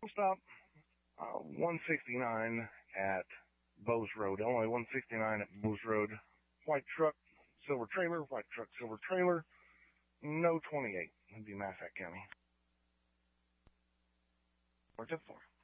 Stop 169 at Bowes Road. Illinois 169 at Bowes Road. White truck, silver trailer. White truck, silver trailer. No 28. It'd be Massac County. Where's it for?